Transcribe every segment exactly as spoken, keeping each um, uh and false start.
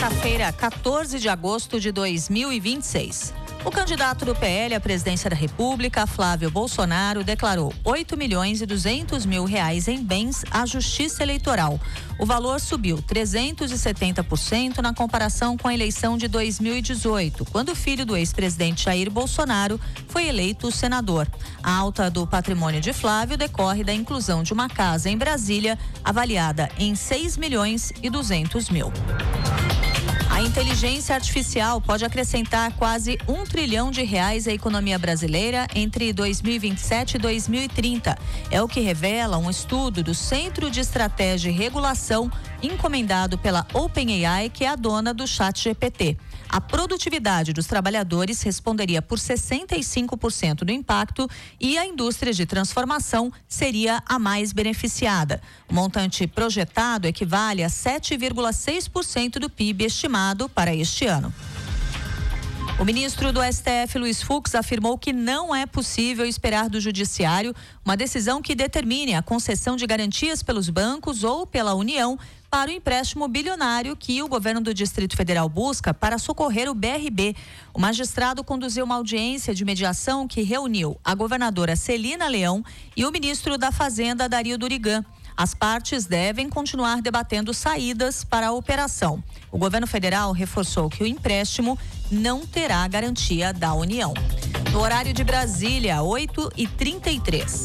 Quinta-feira, quatorze de agosto de dois mil e vinte e seis. O candidato do P L à presidência da República, Flávio Bolsonaro, declarou oito milhões e duzentos mil reais em bens à Justiça Eleitoral. O valor subiu trezentos e setenta por cento na comparação com a eleição de dois mil e dezoito, quando o filho do ex-presidente Jair Bolsonaro foi eleito senador. A alta do patrimônio de Flávio decorre da inclusão de uma casa em Brasília, avaliada em seis milhões e duzentos mil. A inteligência artificial pode acrescentar quase um trilhão de reais à economia brasileira entre dois mil e vinte e sete e dois mil e trinta. É o que revela um estudo do Centro de Estratégia e Regulação encomendado pela OpenAI, que é a dona do ChatGPT. A produtividade dos trabalhadores responderia por sessenta e cinco por cento do impacto e a indústria de transformação seria a mais beneficiada. O montante projetado equivale a sete vírgula seis por cento do P I B estimado para este ano. O ministro do S T F, Luiz Fux, afirmou que não é possível esperar do Judiciário uma decisão que determine a concessão de garantias pelos bancos ou pela União para o empréstimo bilionário que o governo do Distrito Federal busca para socorrer o B R B. O magistrado conduziu uma audiência de mediação que reuniu a governadora Celina Leão e o ministro da Fazenda, Dario Durigan. As partes devem continuar debatendo saídas para a operação. O governo federal reforçou que o empréstimo não terá garantia da União. No horário de Brasília, oito e trinta e três.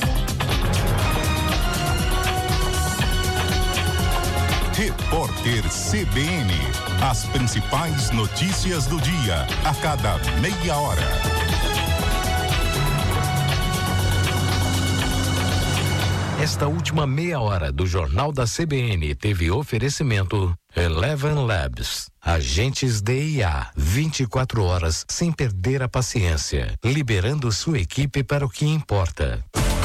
Repórter C B N. As principais notícias do dia, a cada meia hora. Esta última meia hora do Jornal da C B N teve oferecimento Eleven Labs. Agentes D I A, vinte e quatro horas sem perder a paciência, liberando sua equipe para o que importa.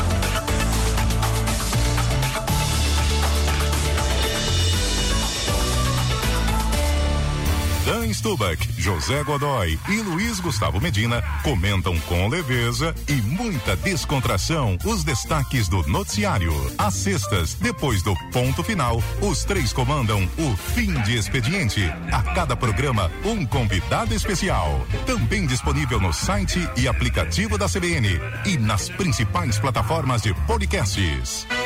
Dan Stubach, José Godoy e Luiz Gustavo Medina comentam com leveza e muita descontração os destaques do noticiário. Às sextas, depois do ponto final, os três comandam o Fim de Expediente. A cada programa, um convidado especial. Também disponível no site e aplicativo da C B N e nas principais plataformas de podcasts.